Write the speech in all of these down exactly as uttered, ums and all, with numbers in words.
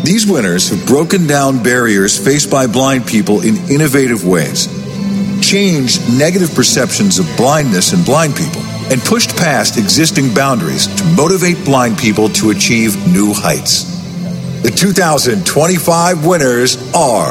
These winners have broken down barriers faced by blind people in innovative ways, changed negative perceptions of blindness and blind people, and pushed past existing boundaries to motivate blind people to achieve new heights. The two thousand twenty-five winners are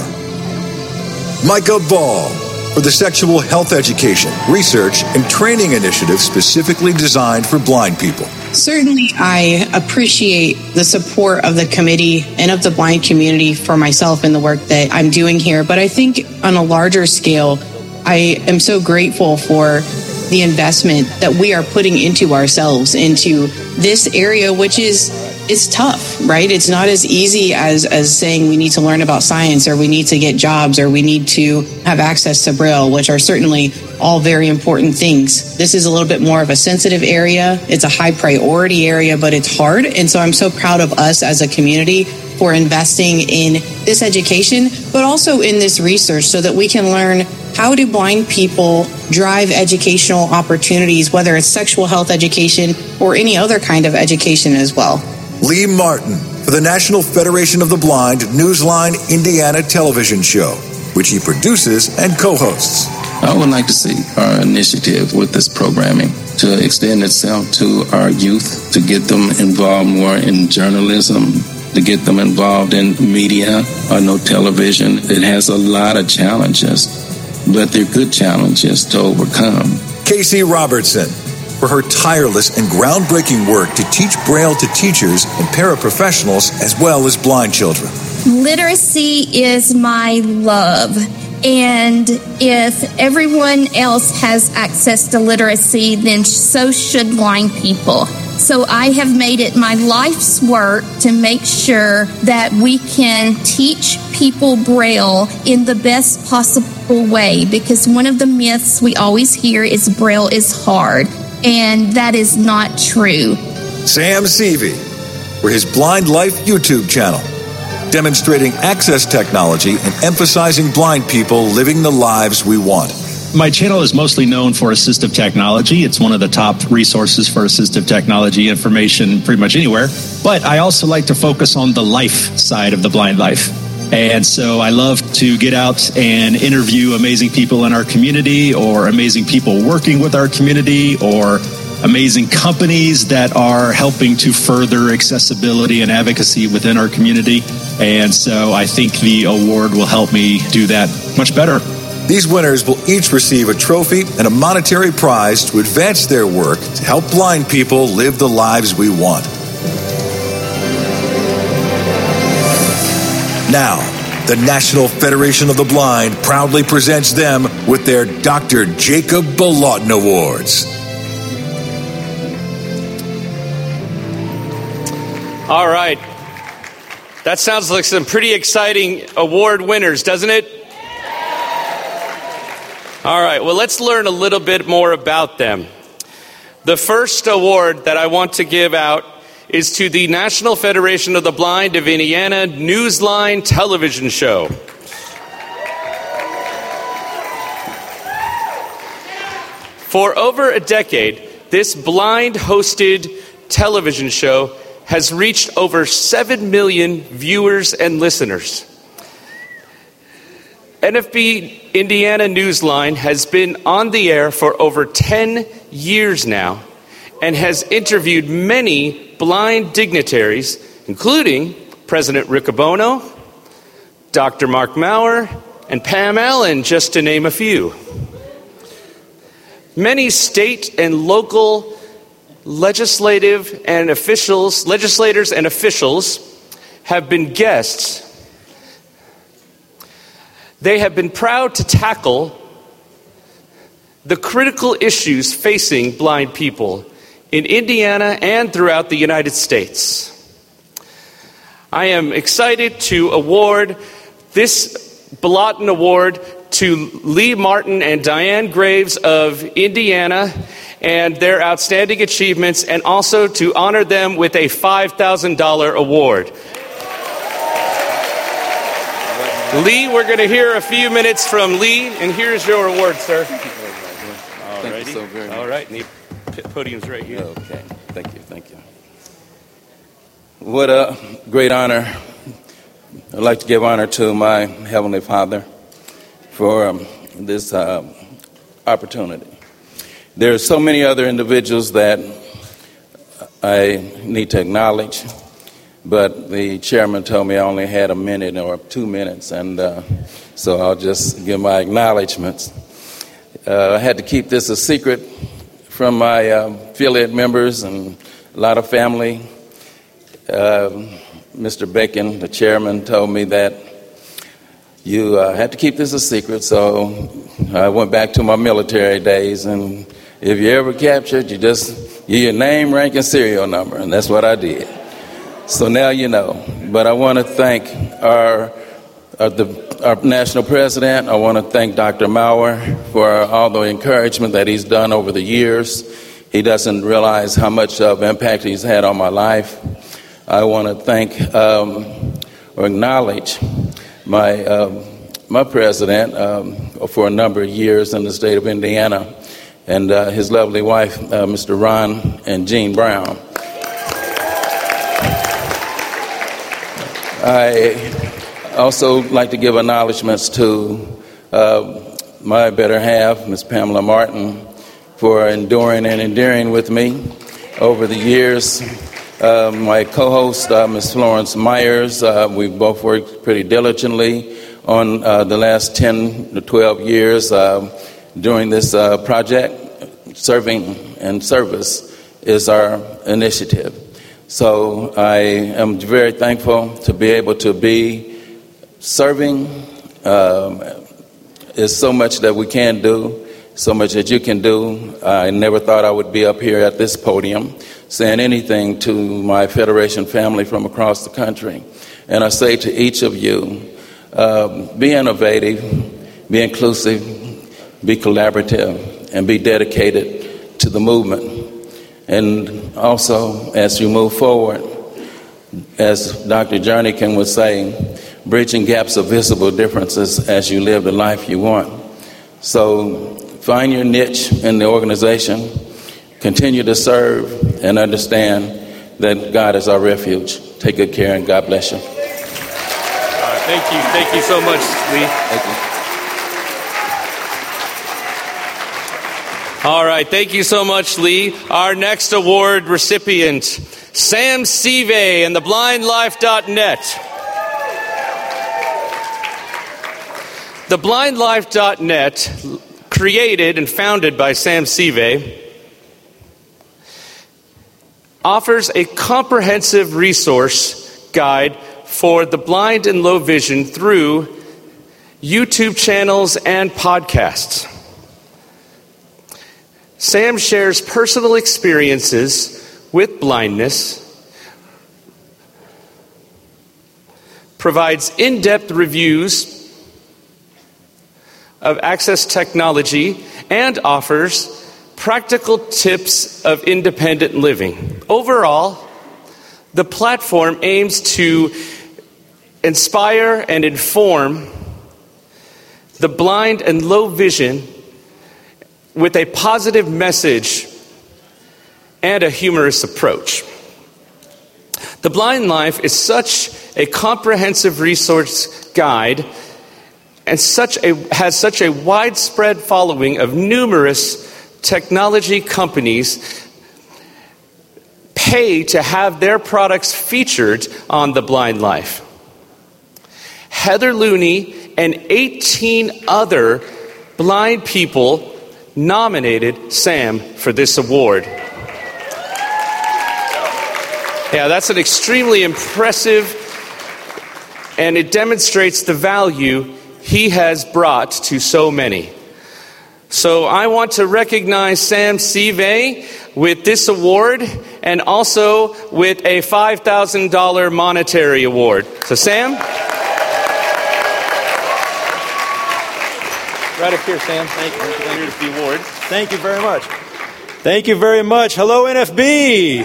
Micah Ball for the Sexual Health Education, Research, and Training Initiative specifically designed for blind people. Certainly, I appreciate the support of the committee and of the blind community for myself and the work that I'm doing here. But I think on a larger scale, I am so grateful for the investment that we are putting into ourselves, into this area, which is it's tough, right? It's not as easy as, as saying we need to learn about science or we need to get jobs or we need to have access to Braille, which are certainly all very important things. This is a little bit more of a sensitive area. It's a high priority area, but it's hard. And so I'm so proud of us as a community for investing in this education, but also in this research so that we can learn how do blind people drive educational opportunities, whether it's sexual health education or any other kind of education as well. Lee Martin for the National Federation of the Blind Newsline Indiana television show, which he produces and co-hosts. I would like to see our initiative with this programming to extend itself to our youth, to get them involved more in journalism, to get them involved in media. I know television, it has a lot of challenges, but they're good challenges to overcome. Casey Robertson for her tireless and groundbreaking work to teach Braille to teachers and paraprofessionals as well as blind children. Literacy is my love. And if everyone else has access to literacy, then so should blind people. So I have made it my life's work to make sure that we can teach people Braille in the best possible way, because one of the myths we always hear is Braille is hard, and that is not true. Sam Seavey for his Blind Life YouTube channel, demonstrating access technology and emphasizing blind people living the lives we want. My channel is mostly known for assistive technology. It's one of the top resources for assistive technology information pretty much anywhere. But I also like to focus on the life side of the blind life. And so I love to get out and interview amazing people in our community, or amazing people working with our community, or amazing companies that are helping to further accessibility and advocacy within our community. And so I think the award will help me do that much better. These winners will each receive a trophy and a monetary prize to advance their work to help blind people live the lives we want. Now, the National Federation of the Blind proudly presents them with their Doctor Jacob Balatin Awards. All right. That sounds like some pretty exciting award winners, doesn't it? All right, well, let's learn a little bit more about them. The first award that I want to give out is to the National Federation of the Blind of Indiana Newsline television show. For over a decade, this blind-hosted television show has reached over seven million viewers and listeners. N F B Indiana Newsline has been on the air for over ten years now and has interviewed many blind dignitaries, including President Riccobono, Doctor Mark Maurer, and Pam Allen, just to name a few. Many state and local legislative and officials, legislators and officials have been guests. They have been proud to tackle the critical issues facing blind people in Indiana and throughout the United States. I am excited to award this Balatin Award to Lee Martin and Diane Graves of Indiana and their outstanding achievements, and also to honor them with a five thousand dollars award. Lee, we're going to hear a few minutes from Lee, and here's your award, sir. Thank you so very much. All right, and the podium's right here. Okay, thank you, thank you. What a great honor I'd like to give honor to my Heavenly Father for um, this uh, opportunity. There are so many other individuals that I need to acknowledge, but the chairman told me I only had a minute or two minutes, and uh, so I'll just give my acknowledgments. Uh, I had to keep this a secret from my uh, affiliate members and a lot of family. Uh, Mister Bacon, the chairman, told me that you uh, had to keep this a secret, so I went back to my military days, and if you're ever captured, you just give your name, rank, and serial number, and that's what I did. So now you know. But I want to thank our, our, the, our national president. I want to thank Doctor Maurer for all the encouragement that he's done over the years. He doesn't realize how much of impact he's had on my life. I want to thank um, or acknowledge my um, my president um, for a number of years in the state of Indiana, and uh, his lovely wife, uh, Mister Ron and Jean Brown. I also like to give acknowledgments to uh, my better half, Miz Pamela Martin, for enduring and endearing with me over the years. Uh, my co-host, uh, Miz Florence Myers, uh, we both worked pretty diligently on uh, the last ten to twelve years uh, during this uh, project. Serving and service is our initiative. So I am very thankful to be able to be serving. Um, there's so much that we can do, so much that you can do. I never thought I would be up here at this podium saying anything to my Federation family from across the country. And I say to each of you, uh, be innovative, be inclusive, be collaborative, and be dedicated to the movement. And also, as you move forward, as Doctor Jernigan would say, bridging gaps of visible differences as you live the life you want. So find your niche in the organization, continue to serve, and understand that God is our refuge. Take good care, and God bless you. All right, thank you. Thank you so much, Lee. Thank you. All right, thank you so much, Lee. Our next award recipient, Sam Sive and the blind life dot net. The blind life dot net, created and founded by Sam Sive, offers a comprehensive resource guide for the blind and low vision through YouTube channels and podcasts. Sam shares personal experiences with blindness, provides in-depth reviews of access technology, and offers practical tips of independent living. Overall, the platform aims to inspire and inform the blind and low vision with a positive message and a humorous approach. The Blind Life is such a comprehensive resource guide and such a has such a widespread following of numerous technology companies pay to have their products featured on The Blind Life. Heather Looney and eighteen other blind people nominated Sam for this award. Yeah, that's an extremely impressive, and it demonstrates the value he has brought to so many. So I want to recognize Sam Sive with this award and also with a five thousand dollars monetary award. So Sam? Right up here, Sam. Thank you. Here's the award. Thank you very much. Thank you very much. Hello, N F B.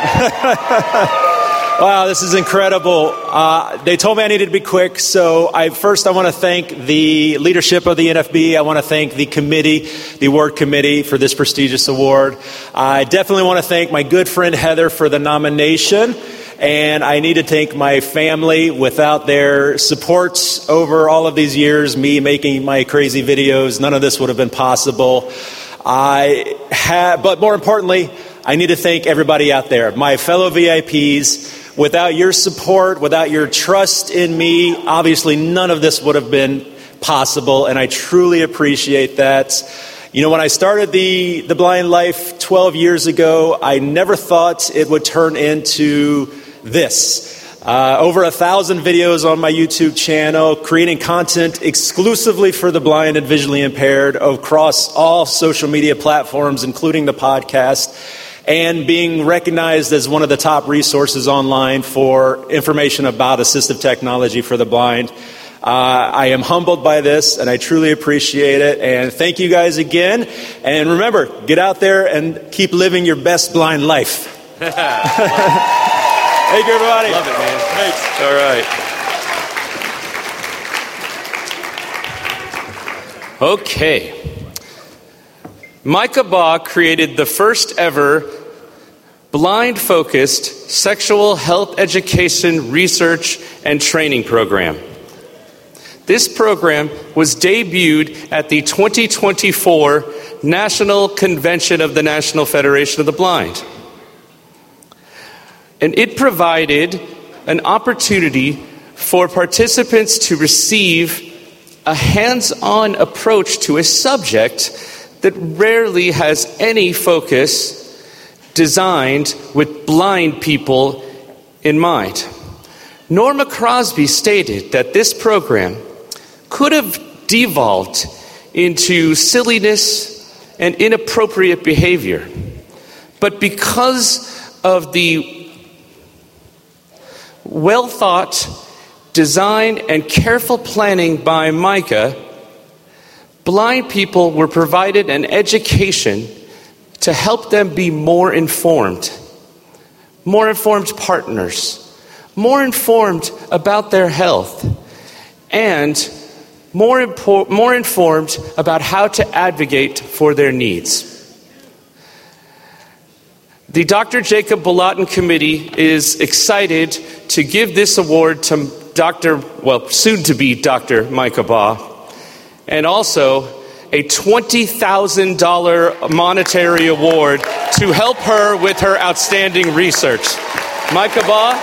Wow, this is incredible. Uh, they told me I needed to be quick, so I first I want to thank the leadership of the N F B. I want to thank the committee, the award committee, for this prestigious award. I definitely want to thank my good friend Heather for the nomination. And I need to thank my family. Without their support over all of these years, me making my crazy videos, none of this would have been possible. I have, but more importantly, I need to thank everybody out there, my fellow V I Ps. Without your support, without your trust in me, obviously none of this would have been possible, and I truly appreciate that. You know, when I started the, the Blind Life twelve years ago, I never thought it would turn into this. Uh, over a thousand videos on my YouTube channel, creating content exclusively for the blind and visually impaired across all social media platforms, including the podcast, and being recognized as one of the top resources online for information about assistive technology for the blind. Uh, I am humbled by this, and I truly appreciate it. And thank you guys again. And remember, get out there and keep living your best blind life. Thank you, everybody. Love it, man. Thanks. All right. Okay. Micah Baugh created the first ever blind-focused sexual health education research and training program. This program was debuted at the twenty twenty-four National Convention of the National Federation of the Blind. And it provided an opportunity for participants to receive a hands-on approach to a subject that rarely has any focus designed with blind people in mind. Norma Crosby stated that this program could have devolved into silliness and inappropriate behavior. But because of the well-thought design and careful planning by Micah, blind people were provided an education to help them be more informed, more informed partners, more informed about their health, and more, impo- more informed about how to advocate for their needs. The Doctor Jacob Bulatin Committee is excited to give this award to Doctor, well, soon to be Doctor Micah Baugh, and also a twenty thousand dollars monetary award to help her with her outstanding research. Micah Baugh.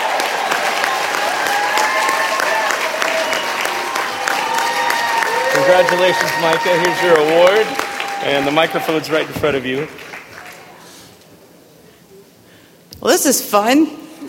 Congratulations, Micah. Here's your award, and the microphone's right in front of you. Well, this is fun.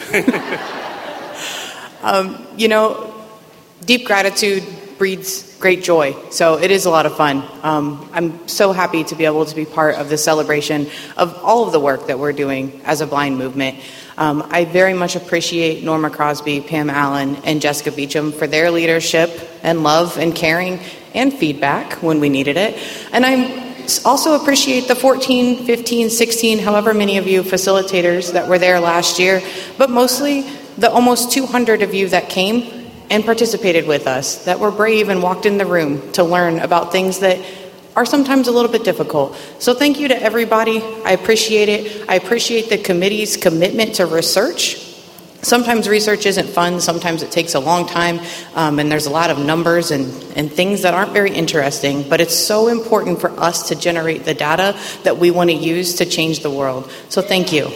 um, you know, deep gratitude breeds great joy. So it is a lot of fun. Um, I'm so happy to be able to be part of the celebration of all of the work that we're doing as a blind movement. Um, I very much appreciate Norma Crosby, Pam Allen, and Jessica Beecham for their leadership and love and caring and feedback when we needed it. And I also appreciate the fourteen, fifteen, sixteen, however many of you facilitators that were there last year, but mostly the almost two hundred of you that came and participated with us, that were brave and walked in the room to learn about things that are sometimes a little bit difficult. So thank you to everybody. I appreciate it. I appreciate the committee's commitment to research. Sometimes research isn't fun. Sometimes it takes a long time, um, and there's a lot of numbers and, and things that aren't very interesting. But it's so important for us to generate the data that we want to use to change the world. So thank you.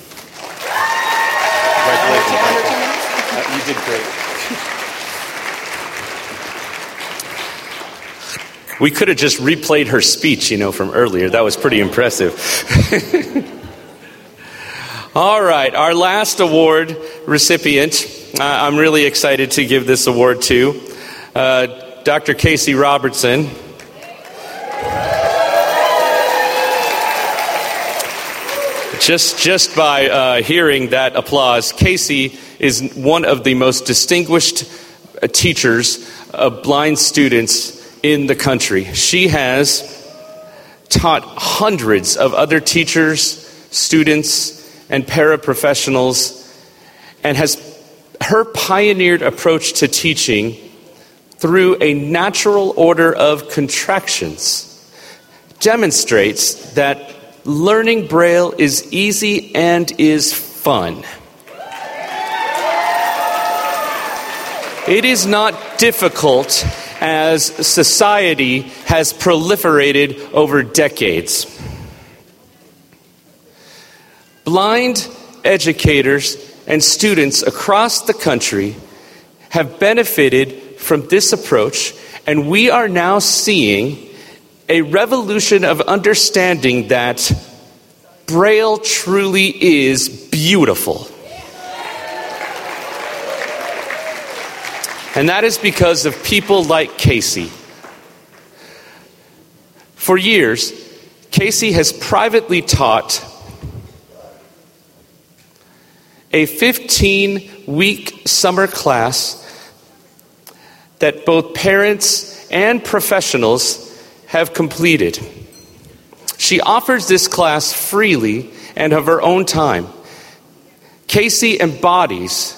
Congratulations. Uh, you did great. We could have just replayed her speech, you know, from earlier. That was pretty impressive. All right, our last award recipient, uh, I'm really excited to give this award to uh, Doctor Casey Robertson. Just, just by uh, hearing that applause, Casey is one of the most distinguished uh, teachers of blind students in the country. She has taught hundreds of other teachers, students, and paraprofessionals, and has her pioneered approach to teaching through a natural order of contractions demonstrates that learning Braille is easy and is fun. It is not difficult as society has proliferated over decades. Blind educators and students across the country have benefited from this approach, and we are now seeing a revolution of understanding that Braille truly is beautiful. And that is because of people like Casey. For years, Casey has privately taught a fifteen-week summer class that both parents and professionals have completed. She offers this class freely and of her own time. Casey embodies,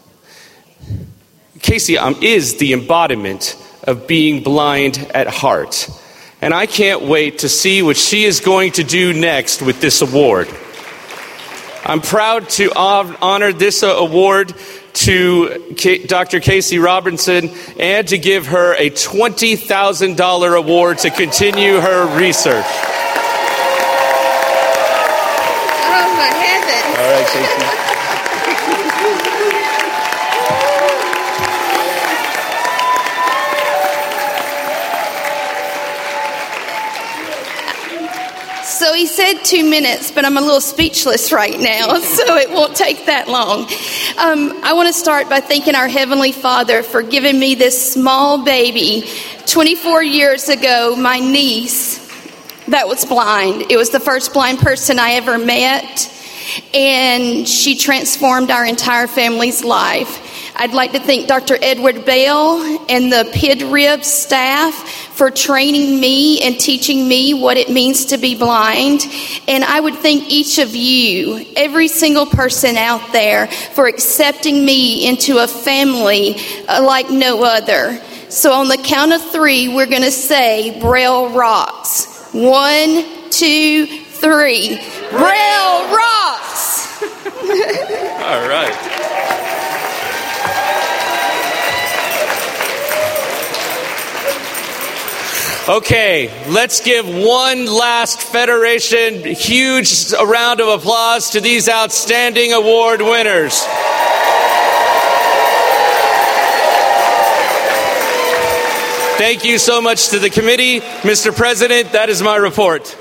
Casey um, is the embodiment of being blind at heart. And I can't wait to see what she is going to do next with this award. I'm proud to honor this award to Doctor Casey Robinson and to give her a twenty thousand dollars award to continue her research. Oh, my heavens. All right, Casey. So he said two minutes, but I'm a little speechless right now, so it won't take that long. Um, I want to start by thanking our Heavenly Father for giving me this small baby twenty-four years ago, my niece, that was blind. It was the first blind person I ever met, and she transformed our entire family's life. I'd like to thank Doctor Edward Bell and the P I D R I B staff for training me and teaching me what it means to be blind. And I would thank each of you, every single person out there, for accepting me into a family like no other. So on the count of three, we're going to say Braille rocks. One, two, three. Braille rocks! All right. Okay, let's give one last Federation huge round of applause to these outstanding award winners. Thank you so much to the committee. Mister President, that is my report.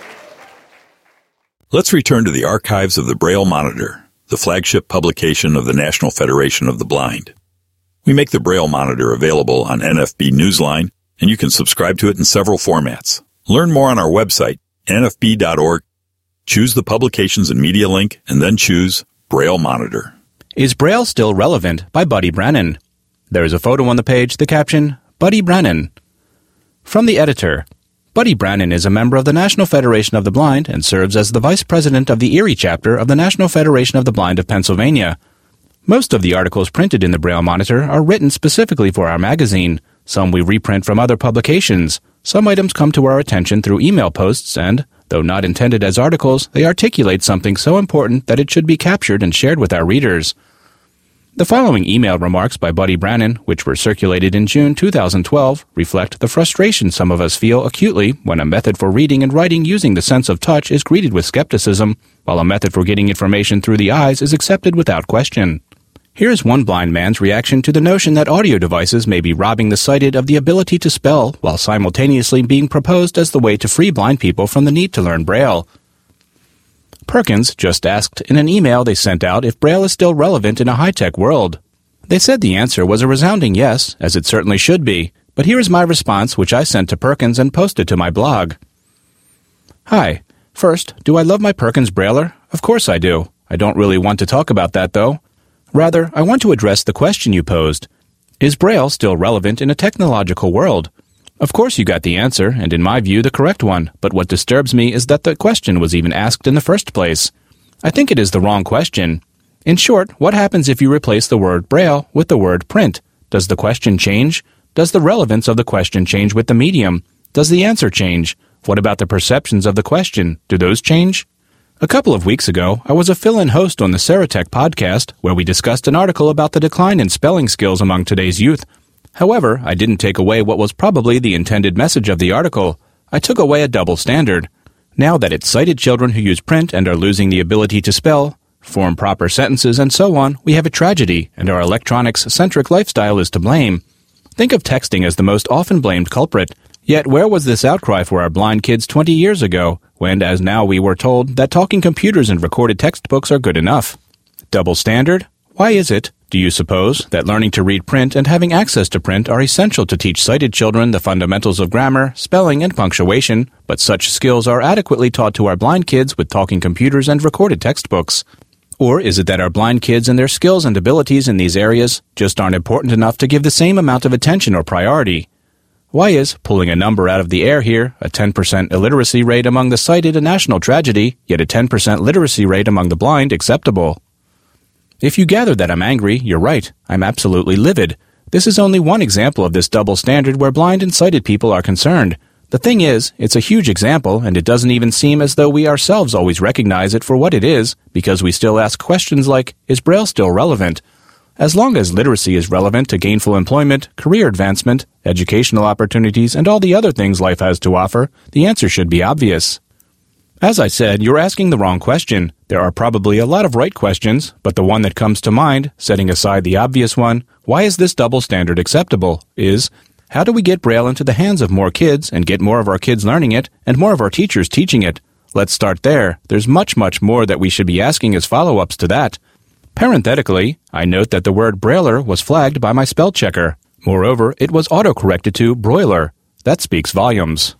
Let's return to the archives of the Braille Monitor, the flagship publication of the National Federation of the Blind. We make the Braille Monitor available on N F B Newsline, and you can subscribe to it in several formats. Learn more on our website, N F B dot org. Choose the Publications and Media link, and then choose Braille Monitor. Is Braille Still Relevant by Buddy Brennan? There is a photo on the page, the caption, Buddy Brennan. From the editor, Buddy Brennan is a member of the National Federation of the Blind and serves as the vice president of the Erie chapter of the National Federation of the Blind of Pennsylvania. Most of the articles printed in the Braille Monitor are written specifically for our magazine. Some we reprint from other publications. Some items come to our attention through email posts and, though not intended as articles, they articulate something so important that it should be captured and shared with our readers. The following email remarks by Buddy Brennan, which were circulated in June two thousand twelve, reflect the frustration some of us feel acutely when a method for reading and writing using the sense of touch is greeted with skepticism, while a method for getting information through the eyes is accepted without question. Here's one blind man's reaction to the notion that audio devices may be robbing the sighted of the ability to spell while simultaneously being proposed as the way to free blind people from the need to learn Braille. Perkins just asked in an email they sent out if Braille is still relevant in a high-tech world. They said the answer was a resounding yes, as it certainly should be, but here is my response, which I sent to Perkins and posted to my blog. Hi. First, do I love my Perkins Brailler? Of course I do. I don't really want to talk about that, though. Rather, I want to address the question you posed. Is Braille still relevant in a technological world? Of course you got the answer, and in my view, the correct one, but what disturbs me is that the question was even asked in the first place. I think it is the wrong question. In short, what happens if you replace the word Braille with the word print? Does the question change? Does the relevance of the question change with the medium? Does the answer change? What about the perceptions of the question? Do those change? A couple of weeks ago, I was a fill-in host on the Saratech podcast where we discussed an article about the decline in spelling skills among today's youth. However, I didn't take away what was probably the intended message of the article. I took away a double standard. Now that it's sighted children who use print and are losing the ability to spell, form proper sentences, and so on, we have a tragedy, and our electronics-centric lifestyle is to blame. Think of texting as the most often blamed culprit. Yet where was this outcry for our blind kids twenty years ago, when, as now, we were told that talking computers and recorded textbooks are good enough? Double standard? Why is it, do you suppose, that learning to read print and having access to print are essential to teach sighted children the fundamentals of grammar, spelling, and punctuation, but such skills are adequately taught to our blind kids with talking computers and recorded textbooks? Or is it that our blind kids and their skills and abilities in these areas just aren't important enough to give the same amount of attention or priority? Why is, pulling a number out of the air here, a ten percent illiteracy rate among the sighted a national tragedy, yet a ten percent literacy rate among the blind acceptable? If you gather that I'm angry, you're right. I'm absolutely livid. This is only one example of this double standard where blind and sighted people are concerned. The thing is, it's a huge example, and it doesn't even seem as though we ourselves always recognize it for what it is, because we still ask questions like, is Braille still relevant? As long as literacy is relevant to gainful employment, career advancement, educational opportunities, and all the other things life has to offer, the answer should be obvious. As I said, you're asking the wrong question. There are probably a lot of right questions, but the one that comes to mind, setting aside the obvious one, why is this double standard acceptable, is, how do we get Braille into the hands of more kids and get more of our kids learning it and more of our teachers teaching it? Let's start there. There's much, much more that we should be asking as follow-ups to that. Parenthetically, I note that the word Brailler was flagged by my spell checker. Moreover, it was auto-corrected to broiler. That speaks volumes.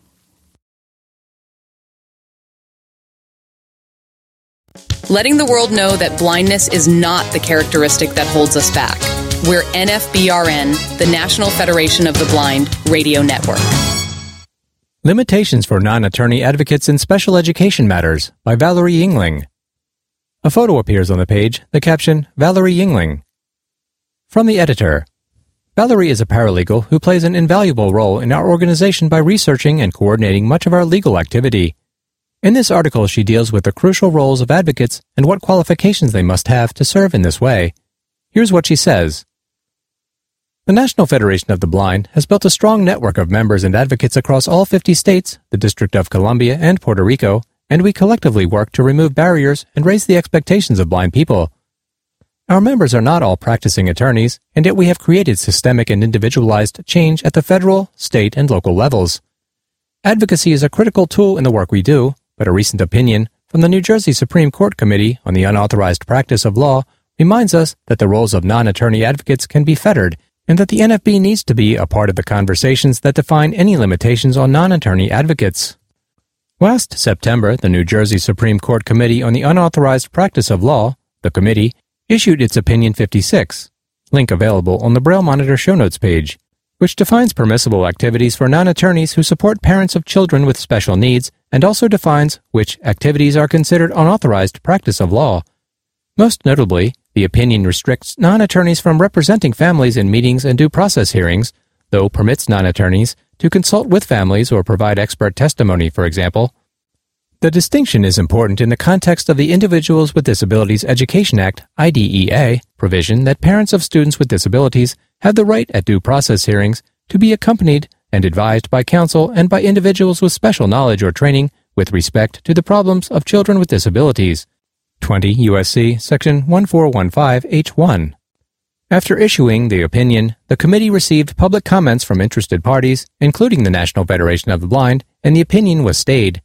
Letting the world know that blindness is not the characteristic that holds us back. We're N F B R N, the National Federation of the Blind Radio Network. Limitations for Non-Attorney Advocates in Special Education Matters by Valerie Yingling. A photo appears on the page, the caption, Valerie Yingling. From the editor. Valerie is a paralegal who plays an invaluable role in our organization by researching and coordinating much of our legal activity. In this article, she deals with the crucial roles of advocates and what qualifications they must have to serve in this way. Here's what she says. The National Federation of the Blind has built a strong network of members and advocates across all fifty states, the District of Columbia, and Puerto Rico, and we collectively work to remove barriers and raise the expectations of blind people. Our members are not all practicing attorneys, and yet we have created systemic and individualized change at the federal, state, and local levels. Advocacy is a critical tool in the work we do, but a recent opinion from the New Jersey Supreme Court Committee on the Unauthorized Practice of Law reminds us that the roles of non-attorney advocates can be fettered, and that the N F B needs to be a part of the conversations that define any limitations on non-attorney advocates. Last September, the New Jersey Supreme Court Committee on the Unauthorized Practice of Law, the committee, issued its Opinion fifty-six, link available on the Braille Monitor show notes page, which defines permissible activities for non-attorneys who support parents of children with special needs and also defines which activities are considered unauthorized practice of law. Most notably, the opinion restricts non-attorneys from representing families in meetings and due process hearings, though permits non-attorneys to consult with families or provide expert testimony, for example. The distinction is important in the context of the Individuals with Disabilities Education Act, I D E A, provision that parents of students with disabilities have the right at due process hearings to be accompanied and advised by counsel and by individuals with special knowledge or training with respect to the problems of children with disabilities. twenty U S C Section one four one five H one. After issuing the opinion, the committee received public comments from interested parties, including the National Federation of the Blind, and the opinion was stayed.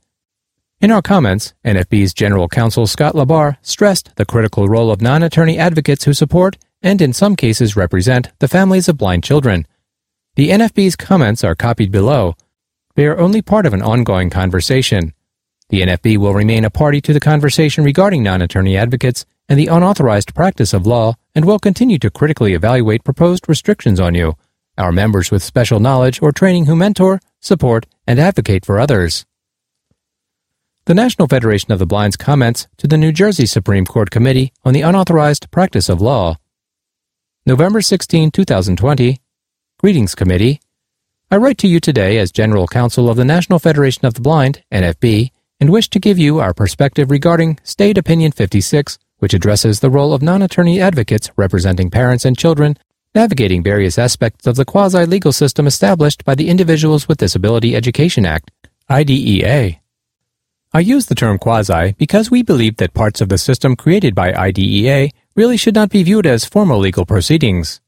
In our comments, N F B's General Counsel Scott Labar stressed the critical role of non-attorney advocates who support, and in some cases represent, the families of blind children. The N F B's comments are copied below. They are only part of an ongoing conversation. The N F B will remain a party to the conversation regarding non-attorney advocates and the unauthorized practice of law, and will continue to critically evaluate proposed restrictions on you, our members with special knowledge or training who mentor, support, and advocate for others. The National Federation of the Blind's comments to the New Jersey Supreme Court Committee on the Unauthorized Practice of Law. November sixteenth, twenty twenty. Greetings, Committee. I write to you today as General Counsel of the National Federation of the Blind, N F B, and wish to give you our perspective regarding State Opinion fifty-six, which addresses the role of non-attorney advocates representing parents and children navigating various aspects of the quasi-legal system established by the Individuals with Disability Education Act, I D E A. I use the term quasi because we believe that parts of the system created by I D E A really should not be viewed as formal legal proceedings.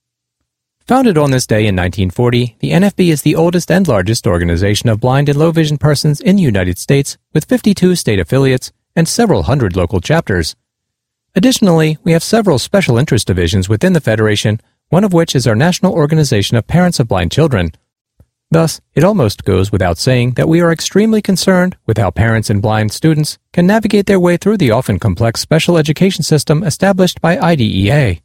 Founded on this day in nineteen forty, the N F B is the oldest and largest organization of blind and low-vision persons in the United States, with fifty-two state affiliates and several hundred local chapters. Additionally, we have several special interest divisions within the Federation, one of which is our National Organization of Parents of Blind Children. Thus, it almost goes without saying that we are extremely concerned with how parents and blind students can navigate their way through the often complex special education system established by I D E A.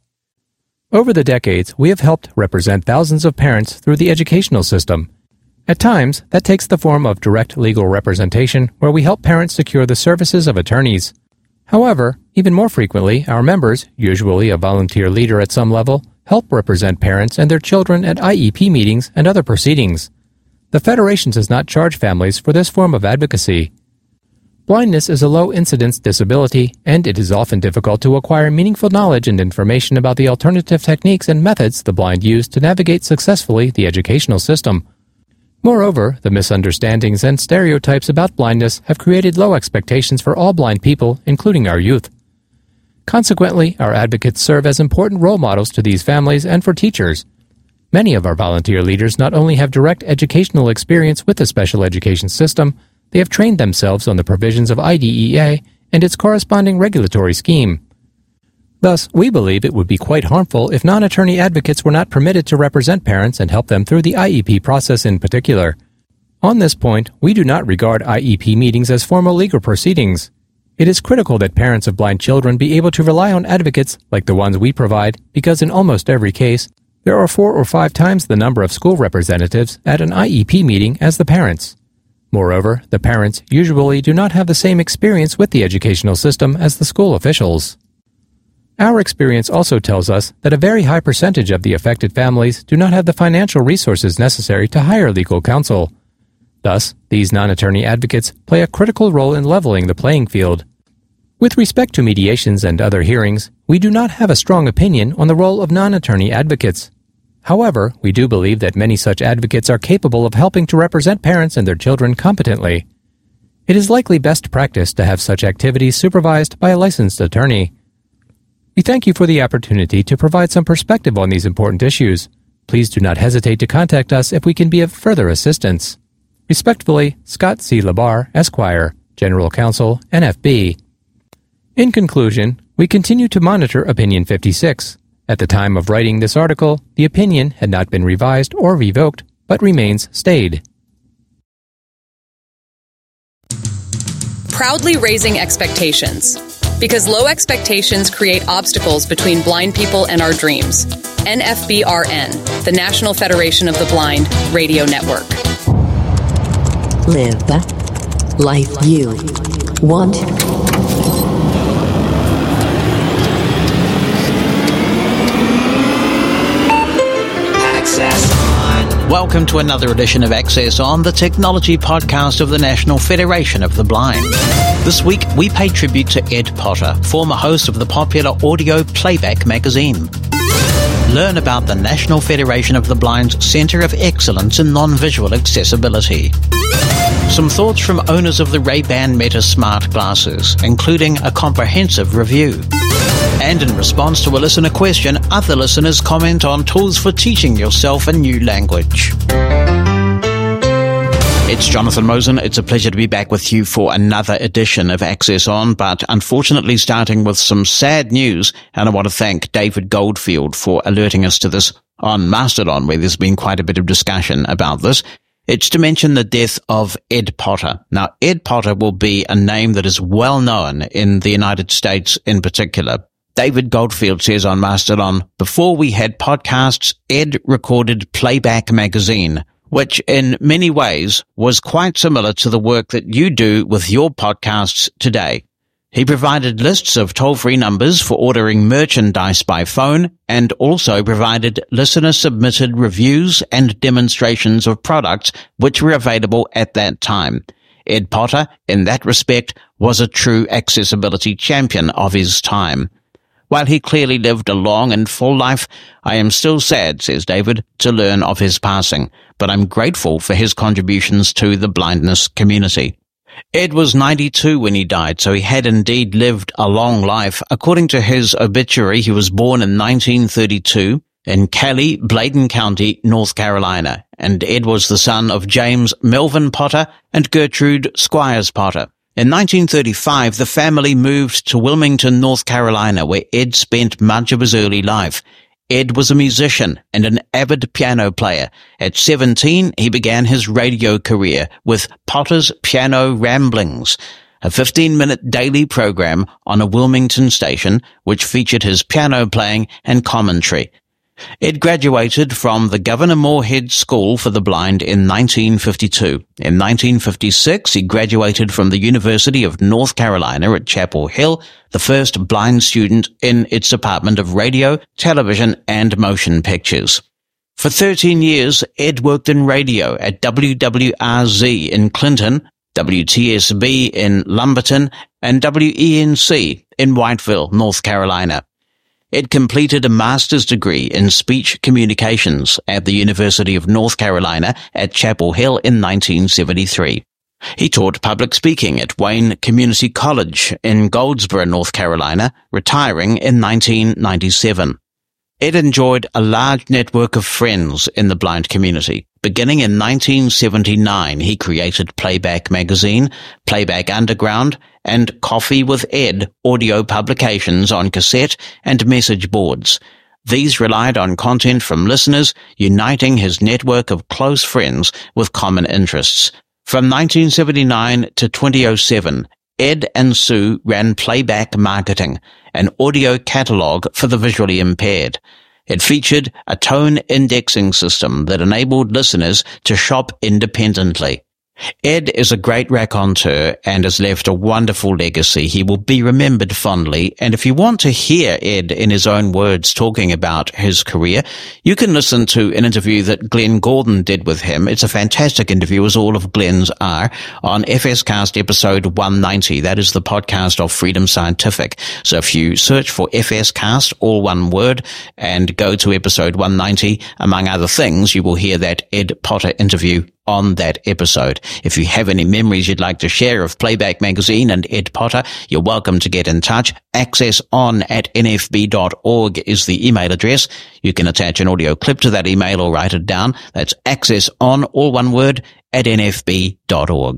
Over the decades, we have helped represent thousands of parents through the educational system. At times, that takes the form of direct legal representation, where we help parents secure the services of attorneys. However, even more frequently, our members, usually a volunteer leader at some level, help represent parents and their children at I E P meetings and other proceedings. The Federation does not charge families for this form of advocacy. Blindness is a low-incidence disability, and it is often difficult to acquire meaningful knowledge and information about the alternative techniques and methods the blind use to navigate successfully the educational system. Moreover, the misunderstandings and stereotypes about blindness have created low expectations for all blind people, including our youth. Consequently, our advocates serve as important role models to these families and for teachers. Many of our volunteer leaders not only have direct educational experience with the special education system, they have trained themselves on the provisions of I D E A and its corresponding regulatory scheme. Thus, we believe it would be quite harmful if non-attorney advocates were not permitted to represent parents and help them through the I E P process in particular. On this point, we do not regard I E P meetings as formal legal proceedings. It is critical that parents of blind children be able to rely on advocates like the ones we provide, because in almost every case, there are four or five times the number of school representatives at an I E P meeting as the parents. Moreover, the parents usually do not have the same experience with the educational system as the school officials. Our experience also tells us that a very high percentage of the affected families do not have the financial resources necessary to hire legal counsel. Thus, these non-attorney advocates play a critical role in leveling the playing field. With respect to mediations and other hearings, we do not have a strong opinion on the role of non-attorney advocates. However, we do believe that many such advocates are capable of helping to represent parents and their children competently. It is likely best practice to have such activities supervised by a licensed attorney. We thank you for the opportunity to provide some perspective on these important issues. Please do not hesitate to contact us if we can be of further assistance. Respectfully, Scott C. Labar, Esquire, General Counsel, N F B. In conclusion, we continue to monitor Opinion fifty-six. At the time of writing this article, the opinion had not been revised or revoked, but remains stayed. Proudly raising expectations. Because low expectations create obstacles between blind people and our dreams. N F B R N, the National Federation of the Blind Radio Network. Live the life you want. Access On. Welcome to another edition of Access On, the technology podcast of the National Federation of the Blind. This week, we pay tribute to Ed Potter, former host of the popular audio Playback magazine. Learn about the National Federation of the Blind's Center of Excellence in Non-Visual Accessibility. Some thoughts from owners of the Ray-Ban Meta smart glasses, including a comprehensive review. And in response to a listener question, other listeners comment on tools for teaching yourself a new language. It's Jonathan Mosen. It's a pleasure to be back with you for another edition of Access On, but unfortunately starting with some sad news, and I want to thank David Goldfield for alerting us to this on Mastodon, where there's been quite a bit of discussion about this. It's to mention the death of Ed Potter. Now, Ed Potter will be a name that is well known in the United States in particular. David Goldfield says on Mastodon, before we had podcasts, Ed recorded Playback magazine, which in many ways was quite similar to the work that you do with your podcasts today. He provided lists of toll-free numbers for ordering merchandise by phone and also provided listener-submitted reviews and demonstrations of products which were available at that time. Ed Potter, in that respect, was a true accessibility champion of his time. While he clearly lived a long and full life, I am still sad, says David, to learn of his passing, but I'm grateful for his contributions to the blindness community. Ed was ninety-two when he died, so he had indeed lived a long life. According to his obituary, he was born in nineteen thirty-two in Cali, Bladen County, North Carolina, and Ed was the son of James Melvin Potter and Gertrude Squires Potter. In nineteen thirty-five, the family moved to Wilmington, North Carolina, where Ed spent much of his early life. Ed was a musician and an avid piano player. At seventeen, he began his radio career with Potter's Piano Ramblings, a fifteen-minute daily program on a Wilmington station which featured his piano playing and commentary. Ed graduated from the Governor Moorhead School for the Blind in nineteen fifty-two. In nineteen fifty-six, he graduated from the University of North Carolina at Chapel Hill, the first blind student in its Department of Radio, Television, and Motion Pictures. For thirteen years, Ed worked in radio at W W R Z in Clinton, W T S B in Lumberton, and W E N C in Whiteville, North Carolina. Ed completed a master's degree in speech communications at the University of North Carolina at Chapel Hill in nineteen seventy-three. He taught public speaking at Wayne Community College in Goldsboro, North Carolina, retiring in nineteen ninety-seven. Ed enjoyed a large network of friends in the blind community. Beginning in nineteen seventy-nine, he created Playback Magazine, Playback Underground, and Coffee with Ed audio publications on cassette and message boards. These relied on content from listeners, uniting his network of close friends with common interests. From nineteen seventy-nine to twenty oh seven, Ed and Sue ran Playback Marketing, an audio catalog for the visually impaired. It featured a tone indexing system that enabled listeners to shop independently. Ed is a great raconteur and has left a wonderful legacy. He will be remembered fondly, and if you want to hear Ed in his own words talking about his career, you can listen to an interview that Glenn Gordon did with him. It's a fantastic interview, as all of Glenn's are, on F S Cast episode one ninety. That is the podcast of Freedom Scientific. So if you search for F S Cast, all one word, and go to episode one ninety, among other things, you will hear that Ed Potter interview on that episode. If you have any memories you'd like to share of Playback Magazine and Ed Potter, you're welcome to get in touch. access on at n f b dot org is the email address. You can attach an audio clip to that email or write it down. That's access on, all one word, at n f b dot org.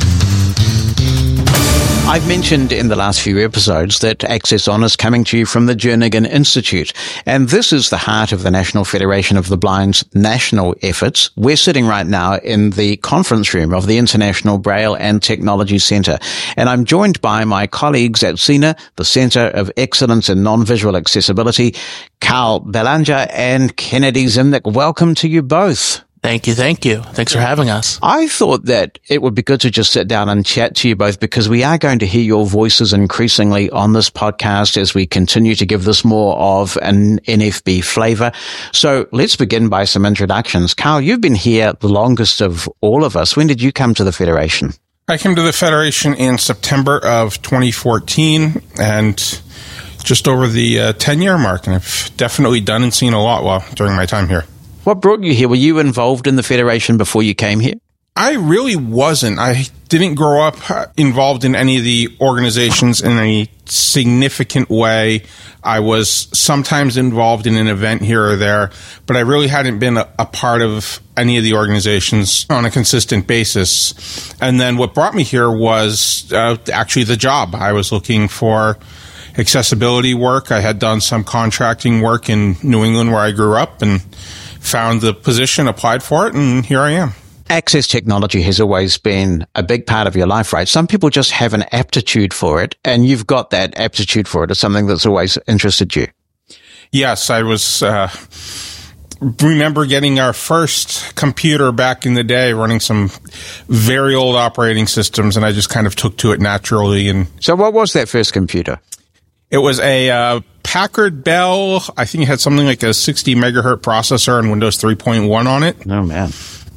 I've mentioned in the last few episodes that Access On is coming to you from the Jernigan Institute, and this is the heart of the National Federation of the Blind's national efforts. We're sitting right now in the conference room of the International Braille and Technology Centre, and I'm joined by my colleagues at C I N A, the Centre of Excellence in Non-Visual Accessibility, Carl Belanger and Kennedy Zimnick. Welcome to you both. Thank you, thank you. Thanks for having us. I thought that it would be good to just sit down and chat to you both, because we are going to hear your voices increasingly on this podcast as we continue to give this more of an N F B flavor. So let's begin by some introductions. Carl, you've been here the longest of all of us. When did you come to the Federation? I came to the Federation in September of twenty fourteen, and just over the uh, ten-year mark, and I've definitely done and seen a lot while during my time here. What brought you here? Were you involved in the Federation before you came here? I really wasn't. I didn't grow up involved in any of the organizations in any significant way. I was sometimes involved in an event here or there, but I really hadn't been a, a part of any of the organizations on a consistent basis. And then what brought me here was uh, actually the job. I was looking for accessibility work. I had done some contracting work in New England where I grew up, and found the position, applied for it, and here I am. Access technology has always been a big part of your life, right? Some people just have an aptitude for it, and you've got that aptitude for it. It's something that's always interested you. Yes, I was, uh, remember getting our first computer back in the day, running some very old operating systems, and I just kind of took to it naturally. And so what was that first computer? It was a uh, Packard Bell. I think it had something like a sixty megahertz processor and Windows three point one on it. Oh, man.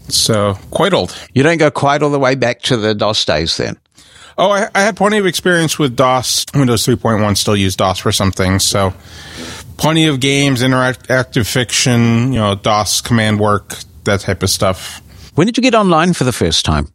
So, quite old. You don't go quite all the way back to the DOS days then? Oh, I, I had plenty of experience with DOS. Windows three point one still used DOS for some things, so plenty of games, interactive fiction, you know, DOS command work, that type of stuff. When did you get online for the first time?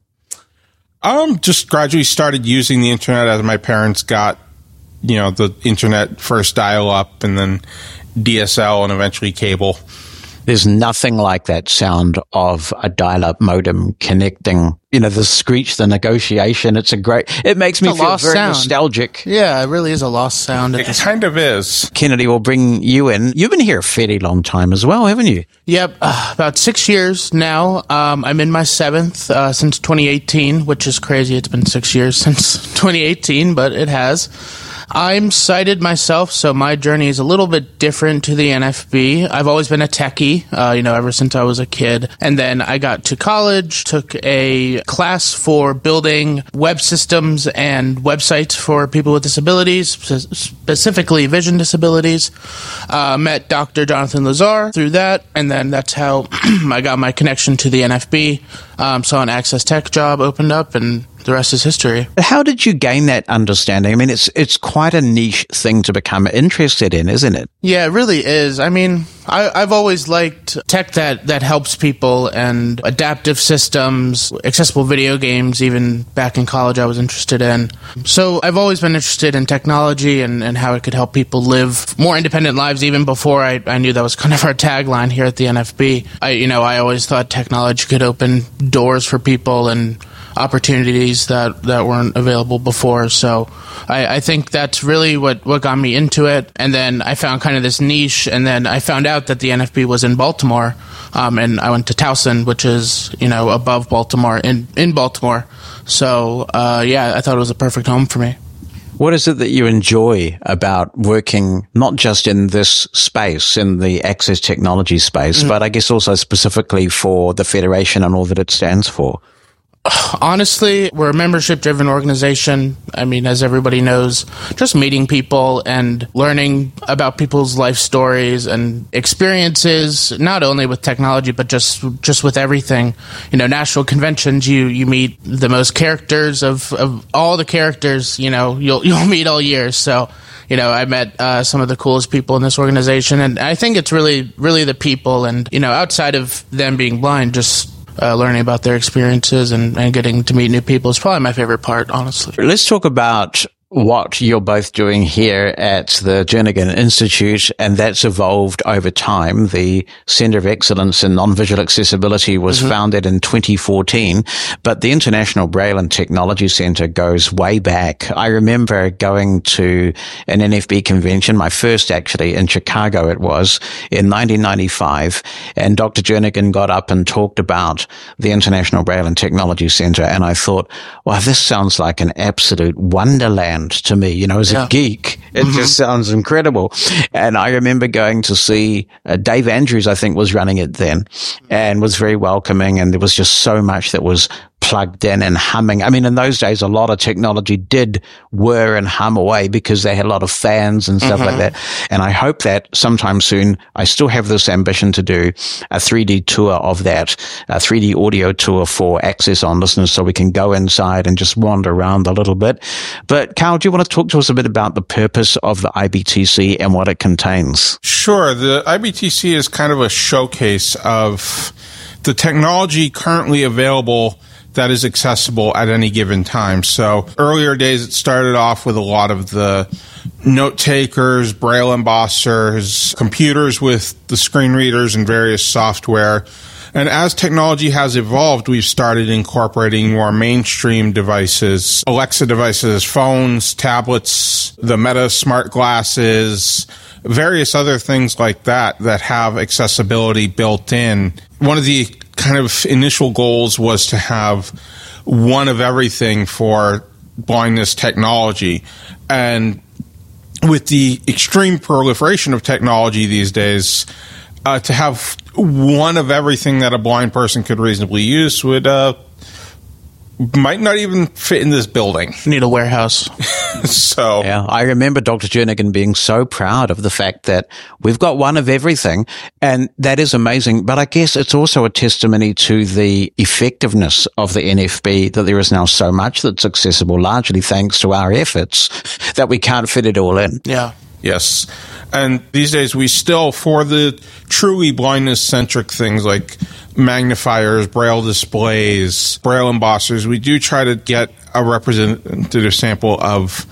Um, just gradually started using the internet as my parents got, you know, the internet first dial-up and then D S L and eventually cable. There's nothing like that sound of a dial-up modem connecting, you know, the screech, the negotiation. It's a great, it makes me feel very sound. nostalgic. Yeah, it really is a lost sound. It kind of is. Kennedy, will bring you in. You've been here a fairly long time as well, haven't you? Yep, uh, about six years now. Um, I'm in my seventh uh, since twenty eighteen, which is crazy. It's been six years since twenty eighteen, but it has. I'm sighted myself, so my journey is a little bit different to the N F B. I've always been a techie, uh, you know, ever since I was a kid. And then I got to college, took a class for building web systems and websites for people with disabilities, specifically vision disabilities. Uh, met Doctor Jonathan Lazar through that, and then that's how I got my connection to the N F B. Um, saw an Access Tech job opened up, and the rest is history. How did you gain that understanding? I mean, it's it's quite a niche thing to become interested in, isn't it? Yeah, it really is. I mean, I, I've always liked tech that, that helps people, and adaptive systems, accessible video games. Even back in college, I was interested in. So I've always been interested in technology and, and how it could help people live more independent lives, even before I, I knew that was kind of our tagline here at the N F B. I, you know, I always thought technology could open doors for people and opportunities that, that weren't available before. So I, I think that's really what, what got me into it. And then I found kind of this niche, and then I found out that the N F B was in Baltimore, um, and I went to Towson, which is, you know, above Baltimore, in, in Baltimore. So, uh, yeah, I thought it was a perfect home for me. What is it that you enjoy about working not just in this space, in the access technology space, mm-hmm. but I guess also specifically for the Federation and all that it stands for? Honestly, we're a membership-driven organization. I mean, as everybody knows, just meeting people and learning about people's life stories and experiences, not only with technology, but just just with everything. You know, national conventions, you, you meet the most characters of, of all the characters, you know, you'll you'll meet all year. So, you know, I met uh, some of the coolest people in this organization, and I think it's really, really the people. And, you know, outside of them being blind, just Uh, learning about their experiences and, and getting to meet new people is probably my favorite part, honestly. Let's talk about what you're both doing here at the Jernigan Institute, and that's evolved over time. The Center of Excellence in Non-Visual Accessibility was mm-hmm. founded in twenty fourteen, but the International Braille and Technology Center goes way back. I remember going to an N F B convention, my first actually, in Chicago it was, in nineteen ninety-five, and Doctor Jernigan got up and talked about the International Braille and Technology Center, and I thought, wow, this sounds like an absolute wonderland to me, you know, as yeah. a geek. It mm-hmm. just sounds incredible. And I remember going to see uh, Dave Andrews, I think, was running it then, and was very welcoming, and there was just so much that was plugged in and humming. I mean, in those days, a lot of technology did whir and hum away because they had a lot of fans and stuff mm-hmm. like that. And I hope that sometime soon, I still have this ambition to do a three D tour of that, a three D audio tour for Access On listeners, so we can go inside and just wander around a little bit. But Carl, do you want to talk to us a bit about the purpose of the I B T C and what it contains? Sure. The I B T C is kind of a showcase of the technology currently available that is accessible at any given time. So earlier days, it started off with a lot of the note takers, braille embossers, computers with the screen readers and various software. And as technology has evolved, we've started incorporating more mainstream devices, Alexa devices, phones, tablets, the Meta smart glasses, various other things like that that have accessibility built in. One of the kind of initial goals was to have one of everything for blindness technology. And with the extreme proliferation of technology these days, uh, to have one of everything that a blind person could reasonably use would uh, might not even fit in this building. Need a warehouse. So yeah, I remember Doctor Jernigan being so proud of the fact that we've got one of everything, and that is amazing. But I guess it's also a testimony to the effectiveness of the N F B, that there is now so much that's accessible, largely thanks to our efforts, that we can't fit it all in. Yeah. Yes. And these days we still, for the truly blindness-centric things like magnifiers, braille displays, braille embossers, we do try to get a representative sample of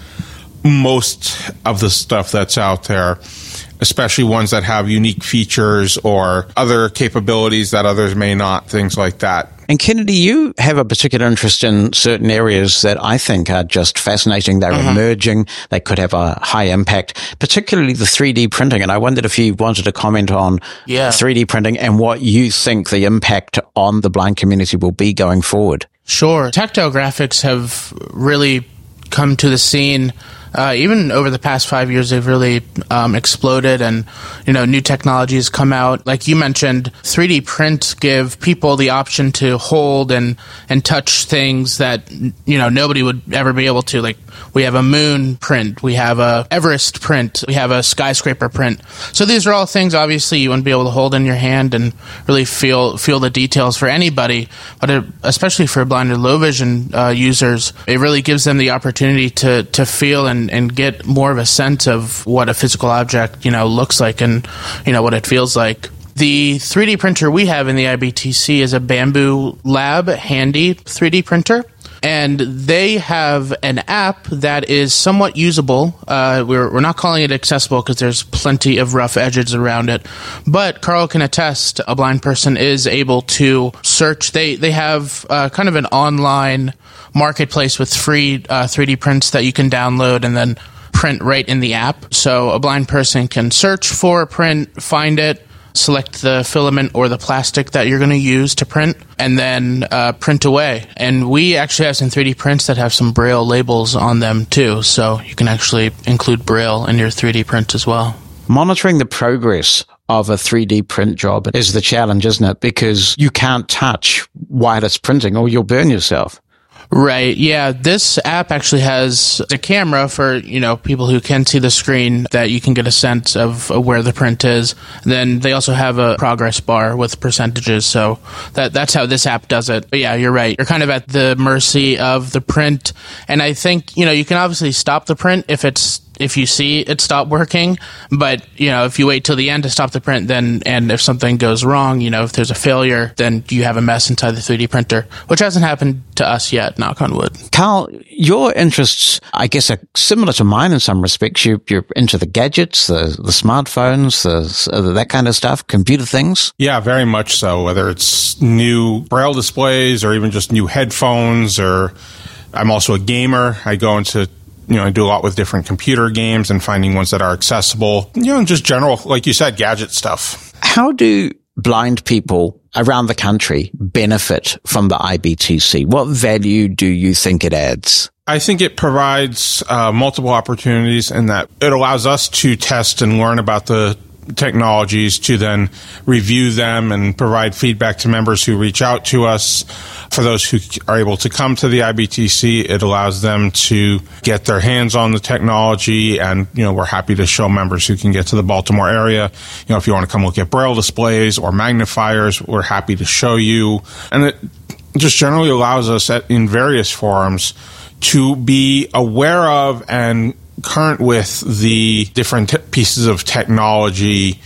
most of the stuff that's out there, especially ones that have unique features or other capabilities that others may not, things like that. And Kennedy, you have a particular interest in certain areas that I think are just fascinating. They're mm-hmm. emerging. They could have a high impact, particularly the three D printing. And I wondered if you wanted to comment on yeah. three D printing and what you think the impact on the blind community will be going forward. Sure. Tactile graphics have really come to the scene. Uh, even over the past five years, they've really um, exploded, and you know, new technologies come out. Like you mentioned, three D print give people the option to hold and and touch things that you know nobody would ever be able to. Like we have a moon print, we have a Everest print, we have a skyscraper print. So these are all things obviously you wouldn't be able to hold in your hand and really feel feel the details for anybody, but it, especially for blind or low vision uh, users, it really gives them the opportunity to to feel and and get more of a sense of what a physical object, you know, looks like and, you know, what it feels like. The three D printer we have in the I B T C is a Bamboo Lab Handy three D printer. And they have an app that is somewhat usable. Uh, we're, we're not calling it accessible because there's plenty of rough edges around it. But Carl can attest, a blind person is able to search. They, they have uh, kind of an online marketplace with free uh, three D prints that you can download and then print right in the app. So a blind person can search for a print, find it, select the filament or the plastic that you're going to use to print, and then uh, print away. And we actually have some three D prints that have some Braille labels on them too, so you can actually include Braille in your three D print as well. Monitoring the progress of a three D print job is the challenge, isn't it? Because you can't touch while it's printing or you'll burn yourself. Right. Yeah. This app actually has a camera for, you know, people who can see the screen that you can get a sense of where the print is. Then they also have a progress bar with percentages. So that that's how this app does it. But yeah, you're right. You're kind of at the mercy of the print. And I think, you know, you can obviously stop the print if it's if you see it stop working, but you know, if you wait till the end to stop the print, then and if something goes wrong, you know, if there's a failure, then you have a mess inside the three D printer, which hasn't happened to us yet, knock on wood. Carl, your interests, I guess, are similar to mine in some respects. You, you're into the gadgets, the, the smartphones, the, that kind of stuff, computer things. Yeah, very much so, whether it's new Braille displays or even just new headphones, or I'm also a gamer. I go into You know, I do a lot with different computer games and finding ones that are accessible, you know, and just general, like you said, gadget stuff. How do blind people around the country benefit from the I B T C? What value do you think it adds? I think it provides uh, multiple opportunities in that it allows us to test and learn about the technologies, to then review them and provide feedback to members who reach out to us. For those who are able to come to the I B T C, it allows them to get their hands on the technology, and you know, we're happy to show members who can get to the Baltimore area. You know, if you want to come look at Braille displays or magnifiers, we're happy to show you. And it just generally allows us at, in various forums to be aware of and current with the different t- pieces of technology,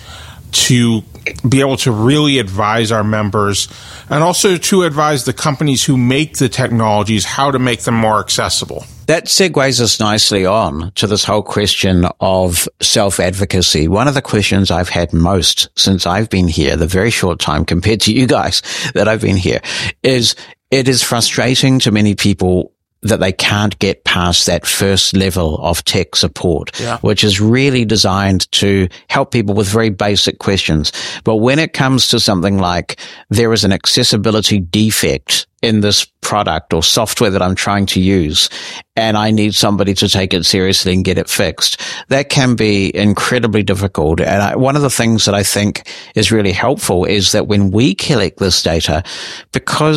to be able to really advise our members, and also to advise the companies who make the technologies how to make them more accessible. That segues us nicely on to this whole question of self-advocacy. One of the questions I've had most since I've been here, the very short time compared to you guys that I've been here, is it is frustrating to many people that they can't get past that first level of tech support, yeah. which is really designed to help people with very basic questions. But when it comes to something like there is an accessibility defect in this product or software that I'm trying to use, and I need somebody to take it seriously and get it fixed, that can be incredibly difficult. And I, one of the things that I think is really helpful is that when we collect this data, because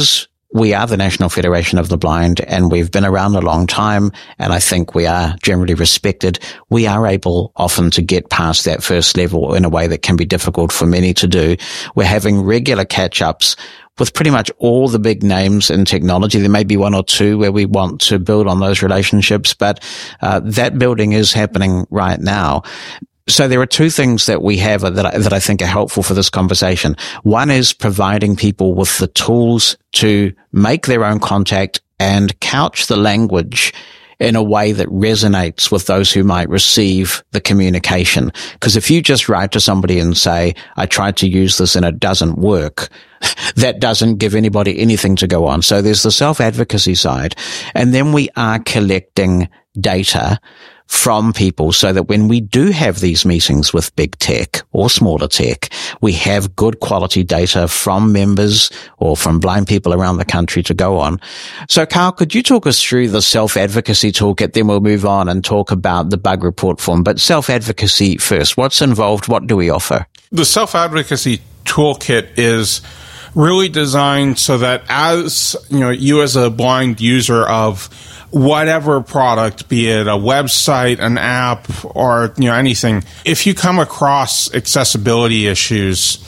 we are the National Federation of the Blind, and we've been around a long time, and I think we are generally respected. We are able often to get past that first level in a way that can be difficult for many to do. We're having regular catch-ups with pretty much all the big names in technology. There may be one or two where we want to build on those relationships, but uh, that building is happening right now. So there are two things that we have that I, that I think are helpful for this conversation. One is providing people with the tools to make their own contact and couch the language in a way that resonates with those who might receive the communication. Because if you just write to somebody and say, I tried to use this and it doesn't work, that doesn't give anybody anything to go on. So there's the self-advocacy side. And then we are collecting data from people so that when we do have these meetings with big tech or smaller tech, we have good quality data from members or from blind people around the country to go on. So Carl, could you talk us through the self-advocacy toolkit? Then we'll move on and talk about the bug report form. But self-advocacy first. What's involved? What do we offer? The self-advocacy toolkit is really designed so that as, you know, you as a blind user of whatever product, be it a website, an app, or, you know, anything, if you come across accessibility issues,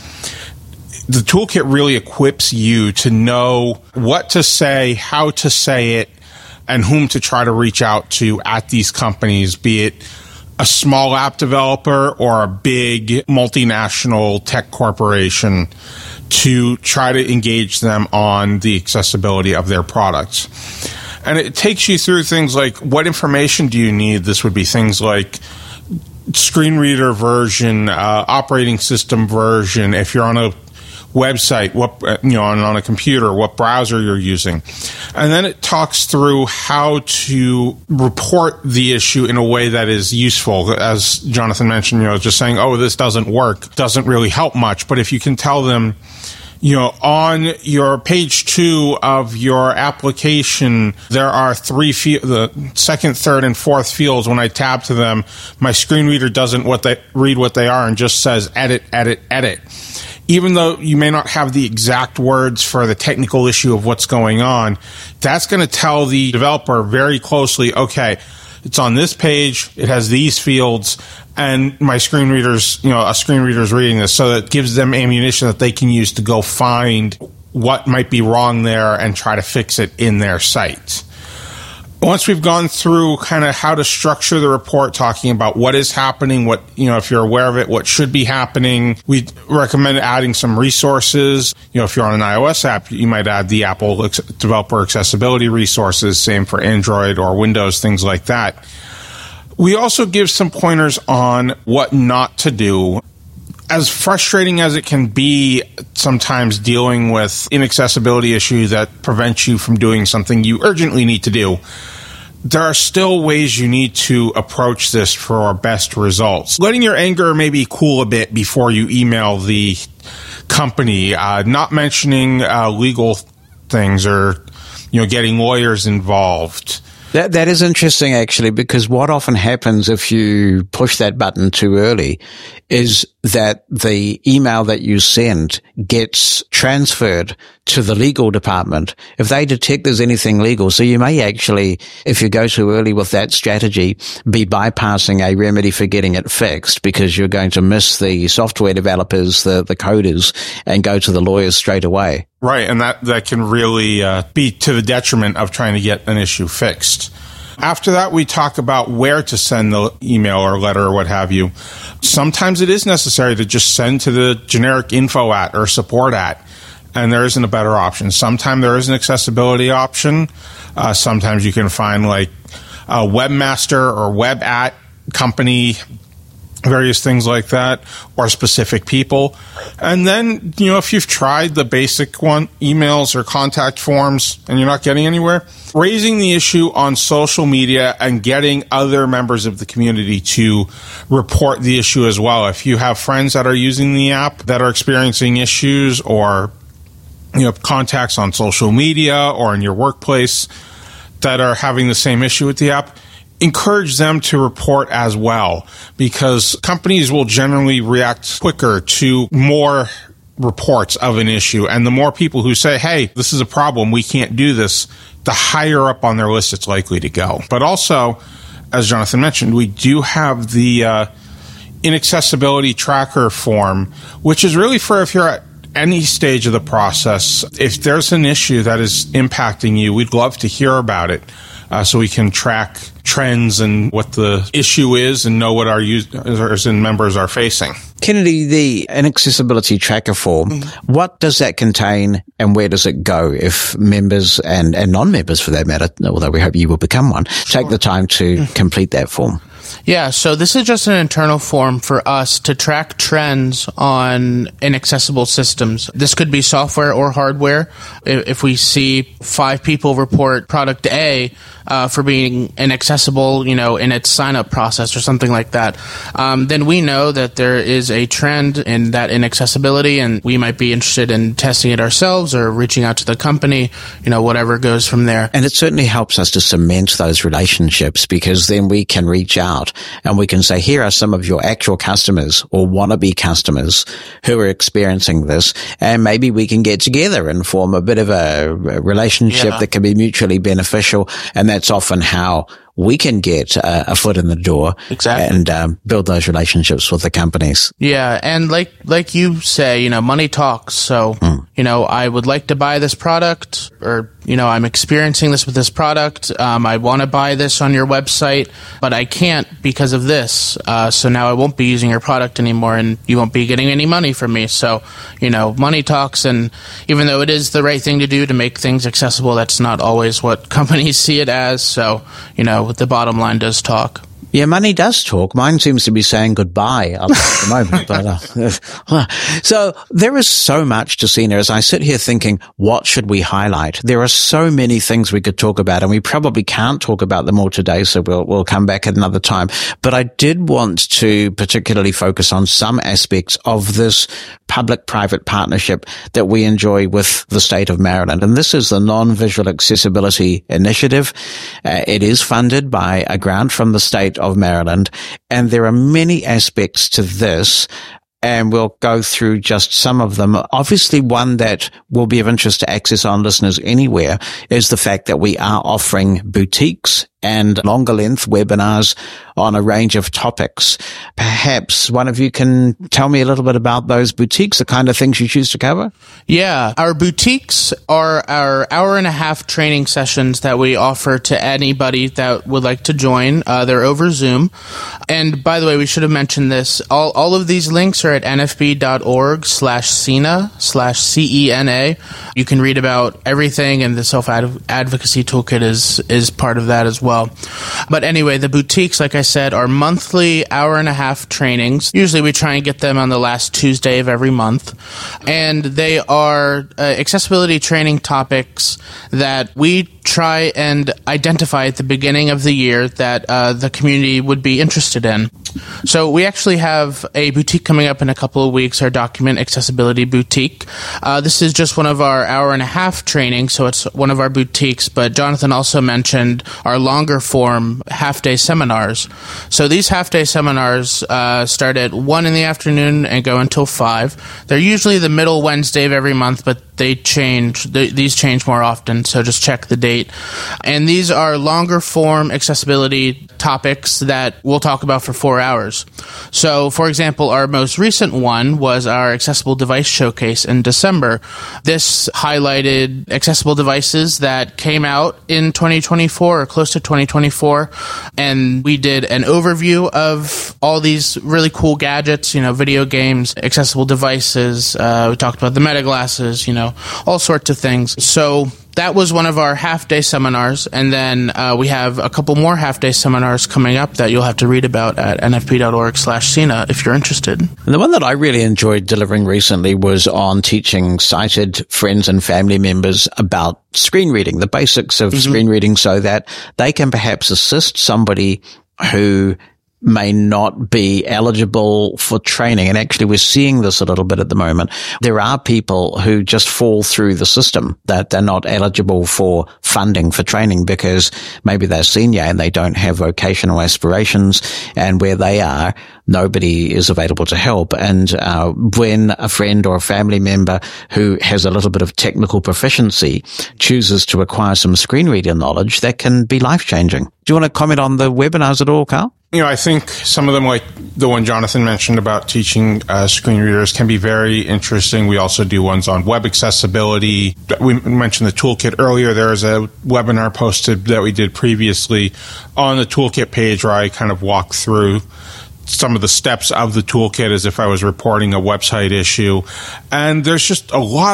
the toolkit really equips you to know what to say, how to say it, and whom to try to reach out to at these companies, be it a small app developer or a big multinational tech corporation, to try to engage them on the accessibility of their products. And it takes you through things like, what information do you need? This would be things like screen reader version, uh, operating system version. If you're on a website, what, you know, on, on a computer, what browser you're using. And then it talks through how to report the issue in a way that is useful. As Jonathan mentioned, you know, just saying, oh, this doesn't work, doesn't really help much. But if you can tell them, you know, on your page two of your application, there are three, fe- the second, third, and fourth fields. When I tab to them, my screen reader doesn't what they read what they are and just says edit, edit, edit. Even though you may not have the exact words for the technical issue of what's going on, that's going to tell the developer very closely, okay, it's on this page, it has these fields, and my screen reader's, you know, a screen reader's reading this, so that gives them ammunition that they can use to go find what might be wrong there and try to fix it in their site. Once we've gone through kind of how to structure the report, talking about what is happening, what, you know, if you're aware of it, what should be happening, we recommend adding some resources. You know, if you're on an iOS app, you might add the Apple developer accessibility resources, same for Android or Windows, things like that. We also give some pointers on what not to do. As frustrating as it can be sometimes dealing with inaccessibility issues that prevent you from doing something you urgently need to do, there are still ways you need to approach this for best results. Letting your anger maybe cool a bit before you email the company, uh, not mentioning uh, legal things or, you know, getting lawyers involved. That that is interesting, actually, because what often happens if you push that button too early is that the email that you send gets transferred to the legal department if they detect there's anything legal. So you may actually, if you go too early with that strategy, be bypassing a remedy for getting it fixed because you're going to miss the software developers, the, the coders, and go to the lawyers straight away. Right, and that, that can really uh, be to the detriment of trying to get an issue fixed. After that, we talk about where to send the email or letter or what have you. Sometimes it is necessary to just send to the generic info at or support at, and there isn't a better option. Sometimes there is an accessibility option. Uh, sometimes you can find like a webmaster or web at company, various things like that, or specific people. And then, you know, if you've tried the basic one, emails or contact forms, and you're not getting anywhere, raising the issue on social media and getting other members of the community to report the issue as well. If you have friends that are using the app that are experiencing issues, or, you know, contacts on social media or in your workplace that are having the same issue with the app, encourage them to report as well, because companies will generally react quicker to more reports of an issue. And the more people who say, hey, this is a problem, we can't do this, the higher up on their list it's likely to go. But also, as Jonathan mentioned, we do have the uh, inaccessibility tracker form, which is really for if you're at any stage of the process. If there's an issue that is impacting you, we'd love to hear about it uh, so we can track trends and what the issue is and know what our users and members are facing. Kennedy, the inaccessibility tracker form, mm-hmm. what does that contain and where does it go if members and, and non-members for that matter, although we hope you will become one, sure. take the time to mm-hmm. complete that form? Yeah, so this is just an internal form for us to track trends on inaccessible systems. This could be software or hardware. If we see five people report product A uh, for being inaccessible, you know, in its sign-up process or something like that, um, then we know that there is a trend in that inaccessibility, and we might be interested in testing it ourselves or reaching out to the company, you know, whatever goes from there. And it certainly helps us to cement those relationships, because then we can reach out and we can say, here are some of your actual customers or wannabe customers who are experiencing this, and maybe we can get together and form a bit of a relationship yeah. that can be mutually beneficial. And that's often how we can get a, a foot in the door exactly. and um, build those relationships with the companies. Yeah, and like like you say, you know, money talks. So, mm. you know, I would like to buy this product, or, you know, I'm experiencing this with this product. Um, I want to buy this on your website, but I can't because of this. Uh, so now I won't be using your product anymore, and you won't be getting any money from me. So, you know, money talks, and even though it is the right thing to do to make things accessible, that's not always what companies see it as. So, you know, the bottom line does talk. Yeah, money does talk. Mine seems to be saying goodbye at the moment. But, uh, so there is so much to see there. As I sit here thinking, what should we highlight? There are so many things we could talk about, and we probably can't talk about them all today, so we'll, we'll come back at another time. But I did want to particularly focus on some aspects of this public-private partnership that we enjoy with the state of Maryland. And this is the Non-Visual Accessibility Initiative. Uh, it is funded by a grant from the state of Maryland, and there are many aspects to this, and we'll go through just some of them. Obviously, one that will be of interest to Access On listeners anywhere is the fact that we are offering boutiques and longer length webinars on a range of topics. Perhaps one of you can tell me a little bit about those boutiques, the kind of things you choose to cover? Yeah, our boutiques are our hour and a half training sessions that we offer to anybody that would like to join. Uh, they're over Zoom. And by the way, we should have mentioned this. All, all of these links are at nfb.org slash CENA slash C E N A. You can read about everything, and the self-advocacy toolkit is, is part of that as well. Well, but anyway, the boutiques, like I said, are monthly hour and a half trainings. Usually we try and get them on the last Tuesday of every month. And they are uh, accessibility training topics that we try and identify at the beginning of the year that uh, the community would be interested in. So we actually have a boutique coming up in a couple of weeks, our Document Accessibility Boutique. Uh, this is just one of our hour and a half trainings, so it's one of our boutiques, but Jonathan also mentioned our longer form half-day seminars. So these half-day seminars uh, start at one in the afternoon and go until five. They're usually the middle Wednesday of every month, but they change. They, these change more often, so just check the date. And these are longer form accessibility topics that we'll talk about for four hours. So, for example, our most recent one was our Accessible Device Showcase in December. This highlighted accessible devices that came out in twenty twenty-four or close to twenty twenty-four, and we did an overview of all these really cool gadgets, you know, video games, accessible devices. Uh, we talked about the Meta glasses, you know, all sorts of things. So that was one of our half-day seminars, and then uh, we have a couple more half-day seminars coming up that you'll have to read about at nfb.org slash CENA if you're interested. And the one that I really enjoyed delivering recently was on teaching sighted friends and family members about screen reading, the basics of mm-hmm. screen reading, so that they can perhaps assist somebody who may not be eligible for training. And actually, we're seeing this a little bit at the moment. There are people who just fall through the system, that they're not eligible for funding for training because maybe they're senior and they don't have vocational aspirations, and where they are, nobody is available to help. And uh, when a friend or a family member who has a little bit of technical proficiency chooses to acquire some screen reader knowledge, that can be life-changing. Do you want to comment on the webinars at all, Carl? You know, I think some of them, like the one Jonathan mentioned about teaching uh, screen readers, can be very interesting. We also do ones on web accessibility. We mentioned the toolkit earlier. There is a webinar posted that we did previously on the toolkit page where I kind of walk through some of the steps of the toolkit as if I was reporting a website issue. And there's just a lot